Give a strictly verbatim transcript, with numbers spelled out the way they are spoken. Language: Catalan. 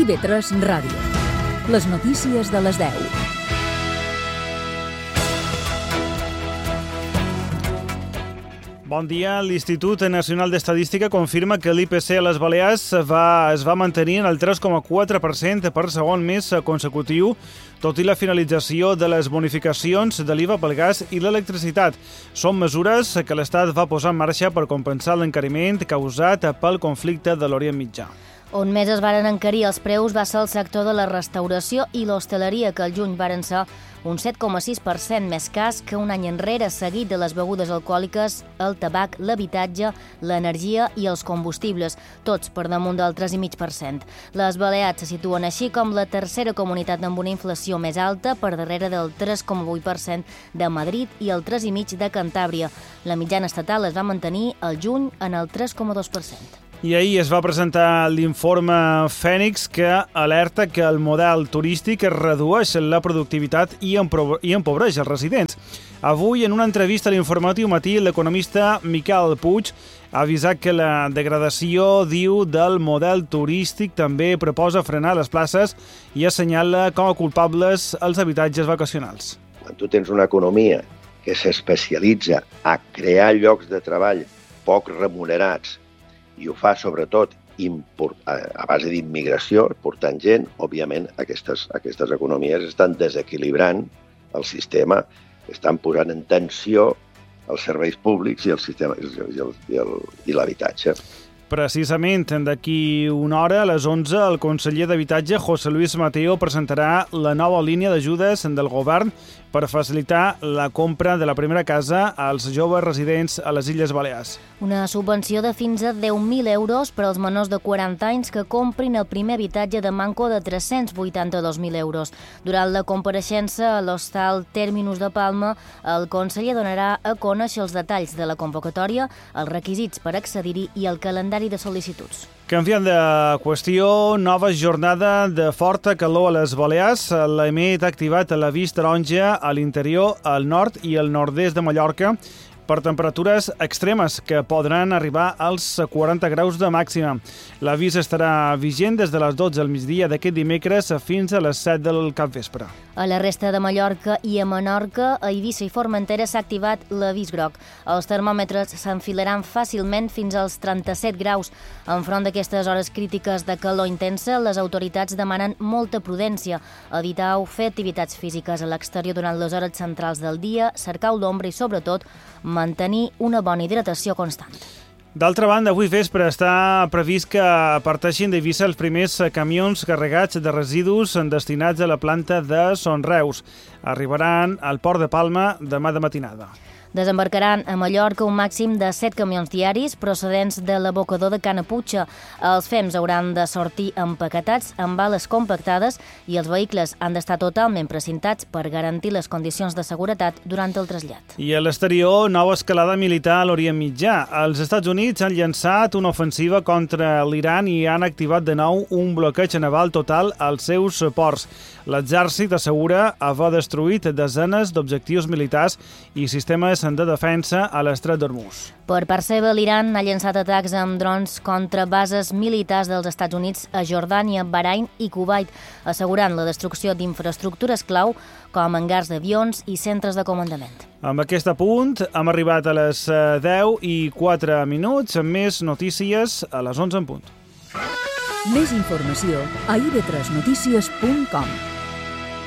I B tres Ràdio. Les notícies de les deu. Bon dia. L'Institut Nacional d'Estadística confirma que l'I P C a les Balears va, es va mantenir en el tres coma quatre per cent per segon mes consecutiu, tot i la finalització de les bonificacions de l'I V A pel gas i l'electricitat. Són mesures que l'Estat va posar en marxa per compensar l'encariment causat pel conflicte de l'Orient Mitjà. On més es varen encarir els preus va ser el sector de la restauració i l'hostaleria, que al juny varen ser un set coma sis per cent més cas que un any enrere, seguit de les begudes alcohòliques, el tabac, l'habitatge, l'energia i els combustibles, tots per damunt del tres coma cinc per cent. Les Balears se situen així com la tercera comunitat amb una inflació més alta, per darrere del tres coma vuit per cent de Madrid i el tres coma cinc per cent de Cantàbria. La mitjana estatal es va mantenir al juny en el tres coma dos per cent. I ahir es va presentar l'informe Fènix, que alerta que el model turístic redueix la productivitat i empobreix els residents. Avui, en una entrevista a l'Informatiu Matí, l'economista Miquel Puig ha avisat que la degradació, diu, del model turístic també proposa frenar les places i assenyala com a culpables els habitatges vacacionals. Quan tu tens una economia que s'especialitza a crear llocs de treball poc remunerats, i ho fa sobretot a base d'immigració, portant gent, òbviament aquestes, aquestes economies estan desequilibrant el sistema, estan posant en tensió els serveis públics i el sistema i, el, i, el, i l'habitatge. Precisament d'aquí una hora, a les onze, el conseller d'Habitatge, José Luis Mateo, presentarà la nova línia d'ajudes del govern per facilitar la compra de la primera casa als joves residents a les Illes Balears. Una subvenció de fins a deu mil euros per als menors de quaranta anys que comprin el primer habitatge de manco de tres-cents vuitanta-dos mil euros. Durant la compareixença a l'hostal Terminus de Palma, el conseller donarà a conèixer els detalls de la convocatòria, els requisits per accedir-hi i el calendari de sol·licituds. Canviant de qüestió, nova jornada de forta calor a les Balears. L'E M E T ha activat l'avís taronja a l'interior, al nord i al nord-est de Mallorca per temperatures extremes que podran arribar als quaranta graus de màxima. L'avís estarà vigent des de les dotze al migdia d'aquest dimecres fins a les set del capvespre. A la resta de Mallorca i a Menorca, a Eivissa i Formentera s'ha activat l'avís groc. Els termòmetres s'enfilaran fàcilment fins als trenta-set graus. Enfront d'aquestes hores crítiques de calor intensa, les autoritats demanen molta prudència. Eviteu fer activitats físiques a l'exterior durant les hores centrals del dia, cercau l'ombra i, sobretot, mantenir una bona hidratació constant. D'altra banda, avui vespre està previst que parteixin d'Eivissa els primers camions carregats de residus destinats a la planta de Son Reus. Arribaran al Port de Palma demà de matinada. Desembarcaran a Mallorca un màxim de set camions diaris procedents de l'abocador de Canaputxa. Els fems hauran de sortir empaquetats amb bales compactades i els vehicles han d'estar totalment precintats per garantir les condicions de seguretat durant el trasllat. I a l'exterior, nova escalada militar a l'Orient Mitjà. Els Estats Units han llançat una ofensiva contra l'Iran i han activat de nou un bloqueig naval total als seus ports. L'exèrcit assegura haver destruït desenes d'objectius militars i sistemes de defensa a l'estret d'Hormuz. Per part seva, l'Iran ha llançat atacs amb drons contra bases militars dels Estats Units a Jordània, Bahrain i Kuwait, assegurant la destrucció d'infraestructures clau com hangars d'avions i centres de comandament. Amb aquest apunt hem arribat a les deu i quatre minuts, amb més notícies a les onze en punt. Més informació a i be tres notícies punt com.